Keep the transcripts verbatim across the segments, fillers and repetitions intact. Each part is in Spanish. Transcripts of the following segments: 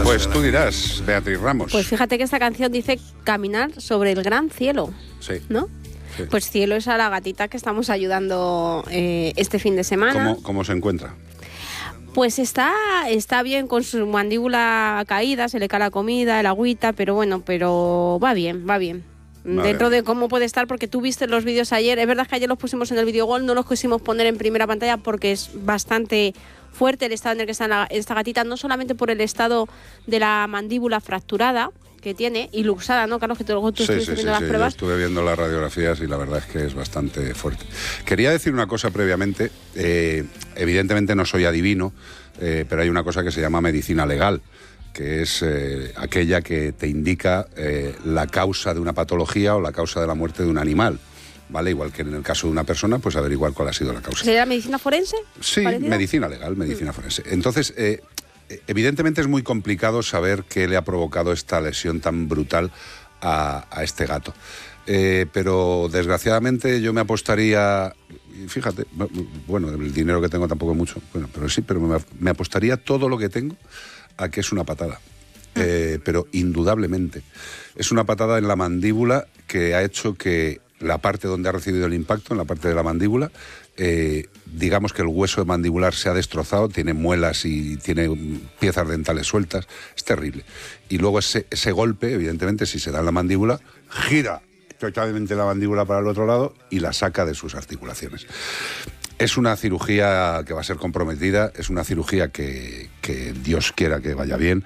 Pues tú dirás, Beatriz Ramos. Pues fíjate que esta canción dice caminar sobre el gran cielo. Sí. ¿No? Sí. Pues cielo es a la gatita que estamos ayudando eh, este fin de semana. ¿Cómo, cómo se encuentra? Pues está, está bien con su mandíbula caída, se le cae la comida, el agüita, pero bueno, pero va bien, va bien. Va Dentro bien. de cómo puede estar, porque tú viste los vídeos ayer, es verdad que ayer los pusimos en el videogol, no los quisimos poner en primera pantalla porque es bastante fuerte el estado en el que está la, esta gatita, no solamente por el estado de la mandíbula fracturada que tiene y luxada, ¿no, Carlos? Que tú, tú sí, estuviste sí, viendo sí, las sí. pruebas. Yo estuve viendo las radiografías y la verdad es que es bastante fuerte. Quería decir una cosa previamente. Eh, evidentemente no soy adivino, eh, pero hay una cosa que se llama medicina legal, que es eh, aquella que te indica eh, la causa de una patología o la causa de la muerte de un animal. ¿Vale? Igual que en el caso de una persona, pues averiguar cuál ha sido la causa. ¿Sería medicina forense? Sí, ¿Parecido? Medicina legal, medicina mm. forense. Entonces, eh, evidentemente es muy complicado saber qué le ha provocado esta lesión tan brutal a, a este gato. Eh, pero desgraciadamente yo me apostaría, fíjate, bueno, el dinero que tengo tampoco es mucho, bueno, pero sí, pero me, me apostaría todo lo que tengo a que es una patada. Eh, pero indudablemente. Es una patada en la mandíbula que ha hecho que la parte donde ha recibido el impacto, en la parte de la mandíbula, eh, digamos que el hueso mandibular se ha destrozado, tiene muelas y tiene piezas dentales sueltas, es terrible. Y luego ese, ese golpe, evidentemente, si se da en la mandíbula, gira totalmente la mandíbula para el otro lado y la saca de sus articulaciones. Es una cirugía que va a ser comprometida, es una cirugía que, que Dios quiera que vaya bien.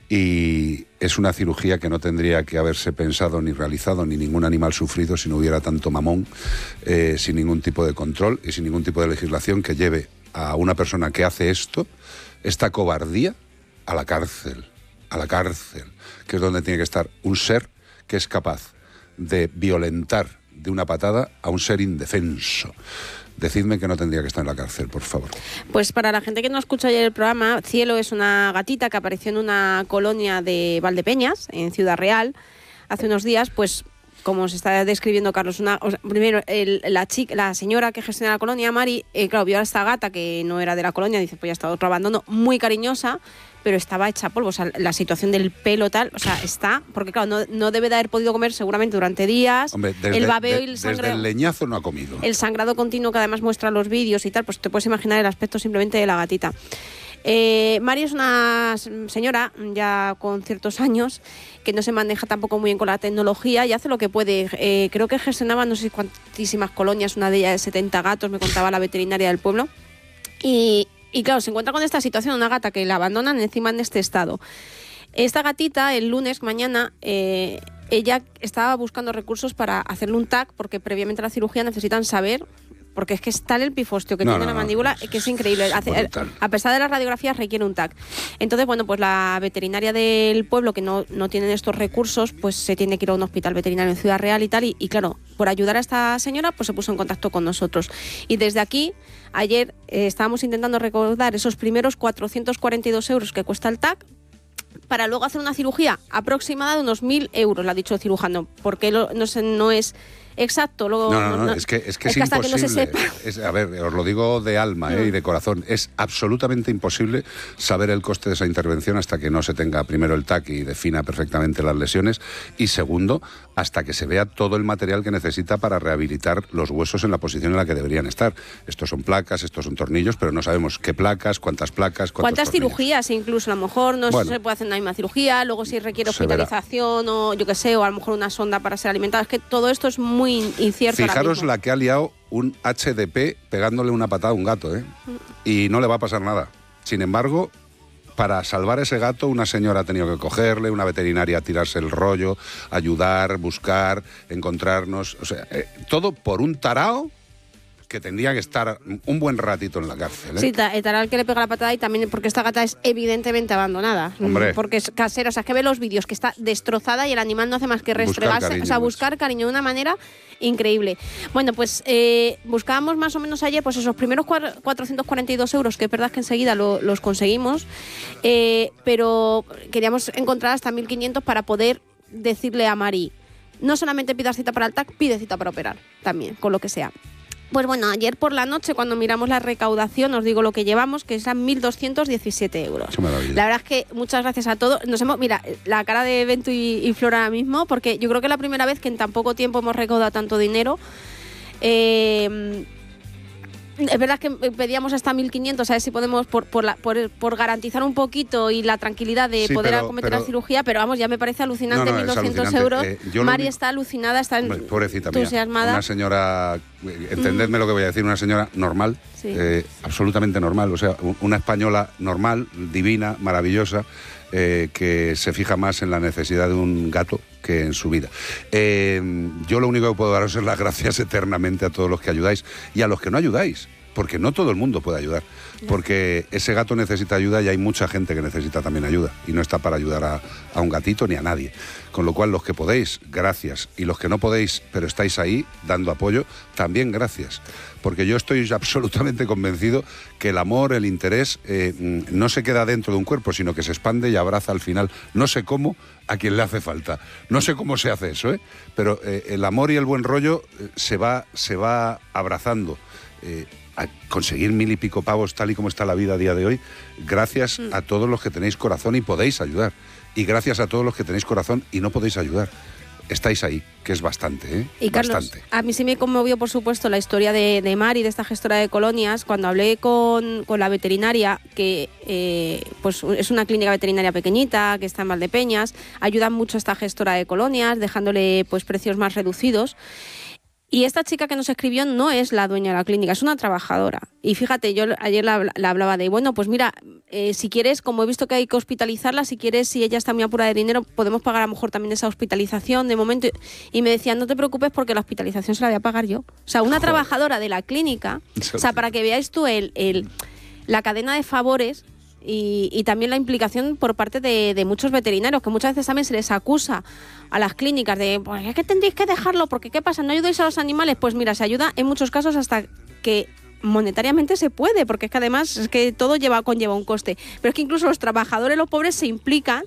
Y es una cirugía que no tendría que haberse pensado ni realizado ni ningún animal sufrido si no hubiera tanto mamón, eh, sin ningún tipo de control y sin ningún tipo de legislación que lleve a una persona que hace esto, esta cobardía, a la cárcel, a la cárcel, que es donde tiene que estar un ser que es capaz de violentar de una patada a un ser indefenso. Decidme que no tendría que estar en la cárcel, por favor. Pues para la gente que no escuchó ayer el programa, Cielo es una gatita que apareció en una colonia de Valdepeñas, en Ciudad Real, hace unos días. Pues como se está describiendo Carlos, una, o sea, primero el, la, chica, la señora que gestiona la colonia, Mari, eh, claro, vio a esta gata que no era de la colonia, dice, pues ya está otro abandono, muy cariñosa, pero estaba hecha polvo, o sea, la situación del pelo tal, o sea, está, porque claro, no, no debe de haber podido comer seguramente durante días. Hombre, desde, el babeo de, y el sangrado. Desde el leñazo no ha comido. El sangrado continuo que además muestra los vídeos y tal, pues te puedes imaginar el aspecto simplemente de la gatita. Eh, Mari es una señora ya con ciertos años que no se maneja tampoco muy bien con la tecnología y hace lo que puede. Eh, creo que gestionaba no sé cuantísimas colonias, una de ellas de setenta gatos, me contaba la veterinaria del pueblo. Y, y claro, se encuentra con esta situación, una gata que la abandonan encima en este estado. Esta gatita, el lunes, mañana, eh, ella estaba buscando recursos para hacerle un T A C, porque previamente a la cirugía necesitan saber, porque es que es tal el pifostio que no, tiene no, la mandíbula, no, que es increíble. Hace, a pesar de las radiografías requiere un T A C. Entonces, bueno, pues la veterinaria del pueblo, que no, no tienen estos recursos, pues se tiene que ir a un hospital veterinario en Ciudad Real y tal, y, y claro, por ayudar a esta señora, pues se puso en contacto con nosotros. Y desde aquí, ayer eh, estábamos intentando recordar esos primeros cuatrocientos cuarenta y dos euros que cuesta el T A C, para luego hacer una cirugía aproximada de unos mil euros, le ha dicho el cirujano, porque lo, no, sé, no es exacto. Luego, no, no, no, no, es que es, que es, es que hasta imposible. Que no se sepa. Es, a ver, os lo digo de alma eh, mm. y de corazón, es absolutamente imposible saber el coste de esa intervención hasta que no se tenga primero el T A C y defina perfectamente las lesiones, y segundo, hasta que se vea todo el material que necesita para rehabilitar los huesos en la posición en la que deberían estar. Estos son placas, estos son tornillos, pero no sabemos qué placas, cuántas placas, cuántas tornillos. cirugías, incluso a lo mejor no bueno, se puede hacer una misma cirugía, luego si requiere hospitalización o yo qué sé, o a lo mejor una sonda para ser alimentado. Es que todo esto es muy incierto. Fijaros la que ha liado un H D P pegándole una patada a un gato, ¿eh? Y no le va a pasar nada. Sin embargo, para salvar a ese gato, una señora ha tenido que cogerle, una veterinaria tirarse el rollo, ayudar, buscar, encontrarnos. O sea, eh, todo por un tarao que tendría que estar un buen ratito en la cárcel, ¿eh? Sí, el tarao que le pega la patada, y también porque esta gata es evidentemente abandonada. Hombre. Porque es casera, o sea, que ve los vídeos que está destrozada y el animal no hace más que restregarse, cariño, o sea, buscar cariño de una manera increíble. Bueno, pues eh, buscábamos más o menos ayer pues esos primeros cuatrocientos cuarenta y dos euros, que es verdad que enseguida lo, los conseguimos, eh, pero queríamos encontrar hasta mil quinientos para poder decirle a Mari, no solamente pidas cita para el T A C, pide cita para operar también, con lo que sea. Pues bueno, ayer por la noche cuando miramos la recaudación, os digo lo que llevamos, que eran mil doscientos diecisiete euros. Qué maravilla. La verdad es que muchas gracias a todos. Nos hemos, mira, la cara de Bentu y, y Flora ahora mismo, porque yo creo que es la primera vez que en tan poco tiempo hemos recaudado tanto dinero. Eh, es verdad que pedíamos hasta mil quinientos, a ver si podemos, por, por, la, por, por garantizar un poquito y la tranquilidad de sí, poder pero, acometer pero, la cirugía, pero vamos, ya me parece alucinante, no, no, mil doscientos euros. Eh, Mari único, está alucinada, está pobrecita entusiasmada. Mía, una señora, entendedme mm. lo que voy a decir, una señora normal, sí. eh, absolutamente normal, o sea, una española normal, divina, maravillosa, eh, que se fija más en la necesidad de un gato que en su vida. Eh, yo lo único que puedo daros es las gracias eternamente a todos los que ayudáis y a los que no ayudáis, porque no todo el mundo puede ayudar, porque ese gato necesita ayuda y hay mucha gente que necesita también ayuda y no está para ayudar a, a un gatito ni a nadie. Con lo cual, los que podéis, gracias, y los que no podéis, pero estáis ahí dando apoyo, también gracias, porque yo estoy absolutamente convencido que el amor, el interés, eh, no se queda dentro de un cuerpo, sino que se expande y abraza al final, no sé cómo, a quien le hace falta. No sé cómo se hace eso, ¿eh? Pero eh, el amor y el buen rollo eh, se va, se va abrazando. Eh, a conseguir mil y pico pavos tal y como está la vida a día de hoy, gracias mm. a todos los que tenéis corazón y podéis ayudar, y gracias a todos los que tenéis corazón y no podéis ayudar. Estáis ahí, que es bastante, ¿eh? Y Carlos, bastante. A mí sí me conmovió, por supuesto, la historia de, de Mari, de esta gestora de colonias, cuando hablé con, con la veterinaria, que eh, pues es una clínica veterinaria pequeñita, que está en Valdepeñas, ayudan mucho a esta gestora de colonias, dejándole pues precios más reducidos. Y esta chica que nos escribió no es la dueña de la clínica, es una trabajadora. Y fíjate, yo ayer la, la hablaba de, bueno, pues mira, eh, si quieres, como he visto que hay que hospitalizarla, si quieres, si ella está muy apurada de dinero, podemos pagar a lo mejor también esa hospitalización de momento. Y me decían, no te preocupes porque la hospitalización se la voy a pagar yo. O sea, una Joder. trabajadora de la clínica, o sea, para que veáis tú el, el, la cadena de favores. Y, y también la implicación por parte de, de muchos veterinarios, que muchas veces también se les acusa a las clínicas de, pues es que tendréis que dejarlo, porque ¿qué pasa? ¿No ayudáis a los animales? Pues mira, se ayuda en muchos casos hasta que monetariamente se puede, porque es que además es que todo lleva conlleva un coste. Pero es que incluso los trabajadores, los pobres, se implican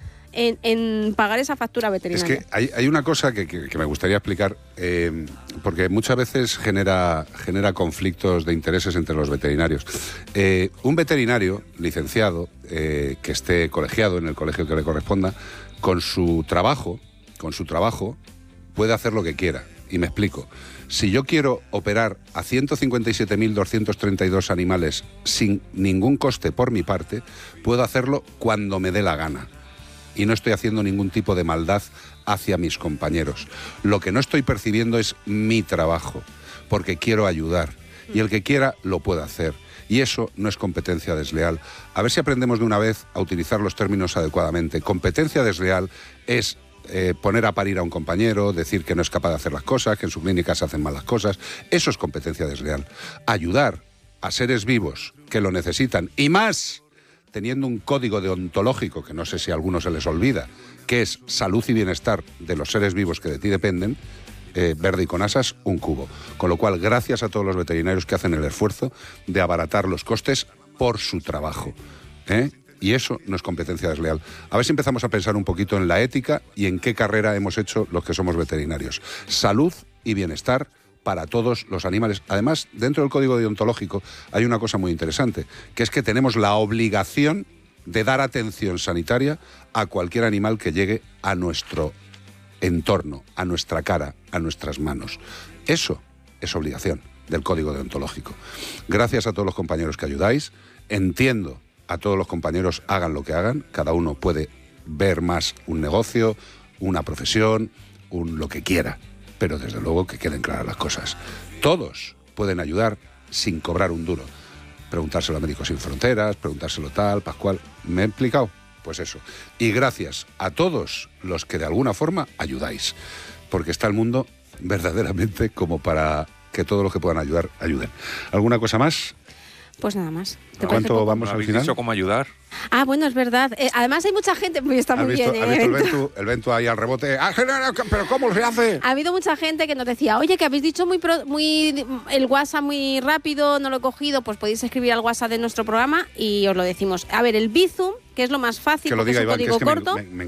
En, en pagar esa factura veterinaria. Es que hay, hay una cosa que, que, que me gustaría explicar, eh, porque muchas veces genera, genera conflictos de intereses entre los veterinarios. Eh, un veterinario licenciado, eh, que esté colegiado en el colegio que le corresponda, con su trabajo, con su trabajo, puede hacer lo que quiera. Y me explico. Si yo quiero operar a ciento cincuenta y siete mil doscientos treinta y dos animales sin ningún coste por mi parte, puedo hacerlo cuando me dé la gana. Y no estoy haciendo ningún tipo de maldad hacia mis compañeros. Lo que no estoy percibiendo es mi trabajo, porque quiero ayudar. Y el que quiera lo puede hacer. Y eso no es competencia desleal. A ver si aprendemos de una vez a utilizar los términos adecuadamente. Competencia desleal es eh, poner a parir a un compañero, decir que no es capaz de hacer las cosas, que en su clínica se hacen mal las cosas. Eso es competencia desleal. Ayudar a seres vivos que lo necesitan, y más teniendo un código deontológico, que no sé si a algunos se les olvida, que es salud y bienestar de los seres vivos que de ti dependen, eh, verde y con asas, un cubo. Con lo cual, gracias a todos los veterinarios que hacen el esfuerzo de abaratar los costes por su trabajo, ¿eh? Y eso no es competencia desleal. A ver si empezamos a pensar un poquito en la ética y en qué carrera hemos hecho los que somos veterinarios. Salud y bienestar para todos los animales. Además, dentro del código deontológico hay una cosa muy interesante, que es que tenemos la obligación de dar atención sanitaria a cualquier animal que llegue a nuestro entorno, a nuestra cara, a nuestras manos. Eso es obligación del código deontológico. Gracias a todos los compañeros que ayudáis. Entiendo a todos los compañeros, hagan lo que hagan. Cada uno puede ver más un negocio, una profesión, un lo que quiera. Pero desde luego que queden claras las cosas. Todos pueden ayudar sin cobrar un duro. Preguntárselo a Médicos Sin Fronteras, preguntárselo tal, Pascual. ¿Me he explicado? Pues eso. Y gracias a todos los que de alguna forma ayudáis. Porque está el mundo verdaderamente como para que todos los que puedan ayudar, ayuden. ¿Alguna cosa más? Pues nada más. ¿A cuánto vamos al final? ¿Habéis dicho cómo ayudar? Ah, bueno, es verdad. Eh, además hay mucha gente... Pues está muy visto, bien. ¿Has eh, visto el Ventu, el Ventu ahí al rebote? Ah, ¿pero cómo se hace? Ha habido mucha gente que nos decía, oye, que habéis dicho muy, pro, muy el WhatsApp muy rápido, no lo he cogido, pues podéis escribir al WhatsApp de nuestro programa y os lo decimos. A ver, el Bizum, que es lo más fácil, que lo diga, es un Iván, código que es que corto. Me, me, me encanta.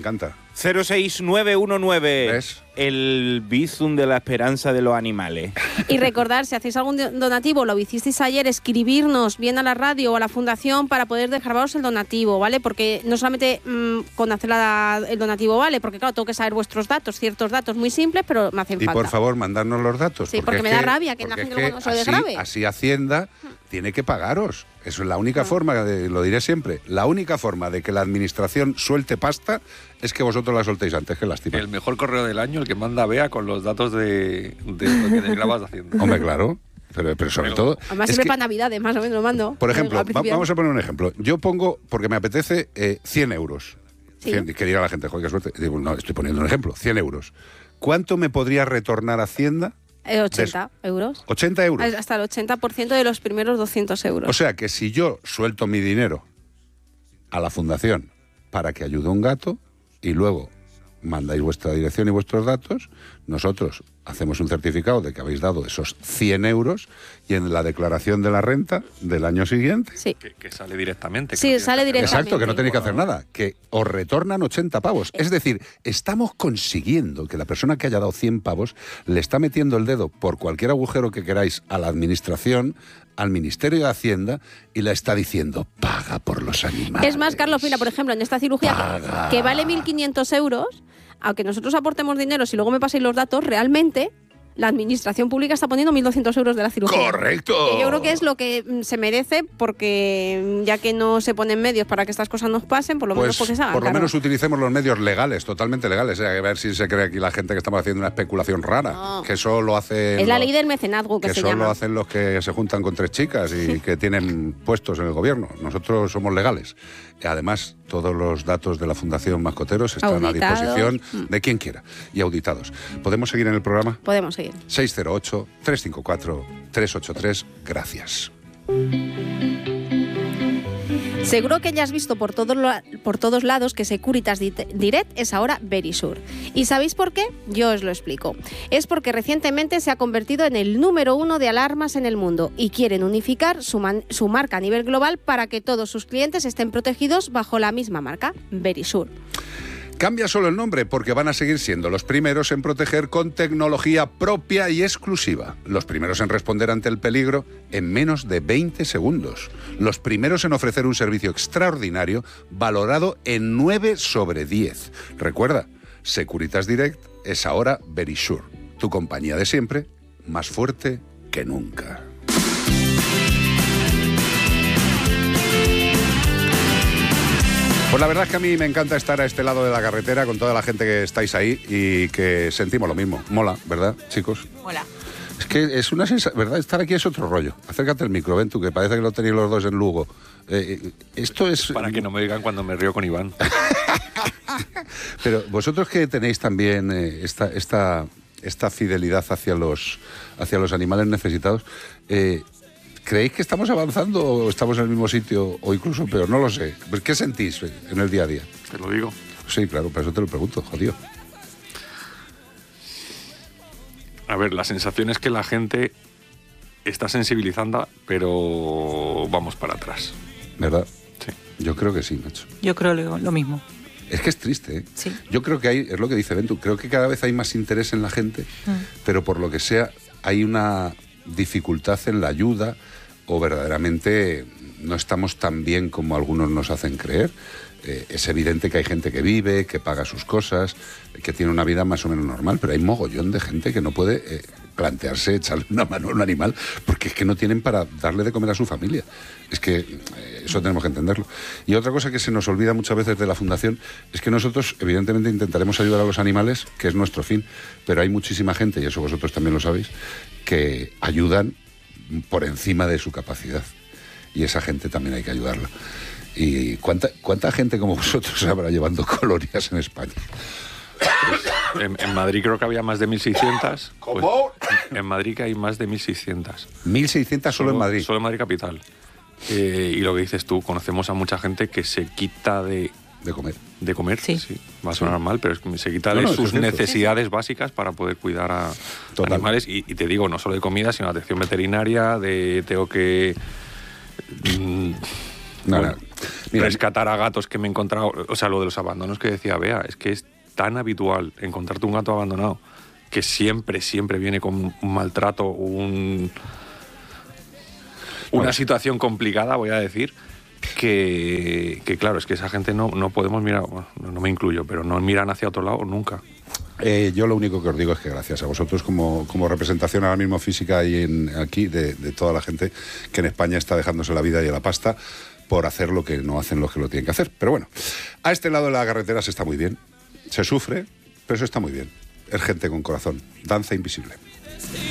cero seis nueve uno nueve. ¿Ves? El Bizum de la esperanza de los animales. Y recordar, si hacéis algún donativo, lo hicisteis ayer, escribirnos bien a la radio o a la fundación para poder dejaros el donativo, ¿vale? Porque no solamente mmm, con hacer la, el donativo vale, porque claro, tengo que saber vuestros datos, ciertos datos muy simples, pero me hacen y falta. por favor, mandarnos los datos. Sí, porque, porque me es da que, rabia que la gente luego no se lo desgrabe. Así Hacienda tiene que pagaros. Eso es la única forma, de, lo diré siempre, la única forma de que la administración suelte pasta es que vosotros la soltéis antes. Qué lástima. El mejor correo del año, el que manda Bea con los datos de, de lo que te grabas haciendo. Hombre, claro. Pero, pero sobre todo... Además es siempre que, para Navidades, más o menos lo mando. Por ejemplo, va, vamos a poner un ejemplo. Yo pongo, porque me apetece, eh, cien euros. Sí. cien, que diga la gente, joder, qué suerte. Digo, no, estoy poniendo un ejemplo, cien euros. ¿Cuánto me podría retornar Hacienda? Eh, ochenta euros. ochenta euros. Hasta el ochenta por ciento de los primeros doscientos euros. O sea que si yo suelto mi dinero a la fundación para que ayude a un gato y luego mandáis vuestra dirección y vuestros datos, nosotros hacemos un certificado de que habéis dado esos cien euros y en la declaración de la renta del año siguiente... Sí. Que, que sale directamente. Sí, no sale directamente. Exacto, que no tenéis que hacer nada, que os retornan ochenta pavos. Es decir, estamos consiguiendo que la persona que haya dado cien pavos le está metiendo el dedo por cualquier agujero que queráis a la administración, al Ministerio de Hacienda, y le está diciendo, paga por los animales. Es más, Carlos, mira, por ejemplo, en esta cirugía Paga. que, que vale mil quinientos euros, aunque nosotros aportemos dinero, si luego me pasáis los datos, realmente la administración pública está poniendo mil doscientos euros de la cirugía. ¡Correcto! Que yo creo que es lo que mm, se merece, porque ya que no se ponen medios para que estas cosas nos pasen, por lo Pues menos porque se hagan. por lo claro. menos utilicemos los medios legales, totalmente legales. Eh, a ver si se cree aquí la gente que estamos haciendo una especulación rara. No. Que eso lo hacen... Es la los- ley del mecenazgo que, que se solo llama. hacen los que se juntan con tres chicas y que tienen puestos en el gobierno. Nosotros somos legales. Y además, todos los datos de la Fundación Mascoteros están Auditados. a disposición de quien quiera y auditados. ¿Podemos seguir en el programa? Podemos seguir. seis cero ocho, tres cinco cuatro, tres ocho tres. Gracias. Seguro que ya has visto por todos, lo- por todos lados que Securitas Di- Direct es ahora Verisur. ¿Y sabéis por qué? Yo os lo explico. Es porque recientemente se ha convertido en el número uno de alarmas en el mundo y quieren unificar su, man- su marca a nivel global para que todos sus clientes estén protegidos bajo la misma marca, Verisur. Cambia solo el nombre porque van a seguir siendo los primeros en proteger con tecnología propia y exclusiva. Los primeros en responder ante el peligro en menos de veinte segundos. Los primeros en ofrecer un servicio extraordinario valorado en nueve sobre diez. Recuerda, Securitas Direct es ahora Verisure, tu compañía de siempre, más fuerte que nunca. Pues la verdad es que a mí me encanta estar a este lado de la carretera con toda la gente que estáis ahí y que sentimos lo mismo. Mola, ¿verdad, chicos? Hola. Es que es una sensación, ¿verdad? Estar aquí es otro rollo. Acércate al micro, ven tú, que parece que lo tenéis los dos en Lugo. Eh, eh, esto es... Para que no me digan cuando me río con Iván. Pero vosotros que tenéis también eh, esta, esta, esta fidelidad hacia los, hacia los animales necesitados, eh, ¿creéis que estamos avanzando o estamos en el mismo sitio o incluso peor? No lo sé. Pues, ¿qué sentís en el día a día? Te lo digo. Sí, claro, por eso te lo pregunto, jodido. A ver, la sensación es que la gente está sensibilizando, pero vamos para atrás. ¿Verdad? Sí. Yo creo que sí, Nacho. Yo creo lo, lo mismo. Es que es triste, ¿eh? Sí. Yo creo que hay, es lo que dice Ventu, creo que cada vez hay más interés en la gente, Mm. pero por lo que sea hay una dificultad en la ayuda o verdaderamente no estamos tan bien como algunos nos hacen creer. Eh, es evidente que hay gente que vive, que paga sus cosas, que tiene una vida más o menos normal, pero hay mogollón de gente que no puede eh, plantearse echarle una mano a un animal porque es que no tienen para darle de comer a su familia. Es que eh, eso tenemos que entenderlo. Y otra cosa que se nos olvida muchas veces de la Fundación es que nosotros evidentemente intentaremos ayudar a los animales, que es nuestro fin, pero hay muchísima gente, y eso vosotros también lo sabéis, que ayudan por encima de su capacidad. Y esa gente también hay que ayudarla. ¿Y cuánta, cuánta gente como vosotros habrá llevando colonias en España? En, en Madrid creo que había más de mil seiscientas. ¿Cómo? Pues, en Madrid que hay más de mil seiscientas. mil seiscientas solo en Madrid. Solo en Madrid capital. Eh, y lo que dices tú, conocemos a mucha gente que se quita de, De comer. de comer. Sí. Va a sonar mal, pero es que se quita No, de no, eso sus es cierto. necesidades básicas para poder cuidar a Total. animales. Y, y te digo, no solo de comida, sino de atención veterinaria, de tengo que... mm, No, bueno, no. Mira, rescatar a gatos que me he encontrado. O sea, lo de los abandonos que decía Bea, es que es tan habitual encontrarte un gato abandonado que siempre, siempre viene con un maltrato, un, una bueno. situación complicada, voy a decir, que, que claro, es que esa gente no, no podemos mirar, bueno, no me incluyo, pero no miran hacia otro lado nunca. Eh, yo lo único que os digo es que gracias a vosotros como, como representación ahora mismo física y en, aquí de, de toda la gente que en España está dejándose la vida y la pasta por hacer lo que no hacen los que lo tienen que hacer. Pero bueno, a este lado de la carretera se está muy bien, se sufre, pero eso está muy bien. Es gente con corazón, danza invisible.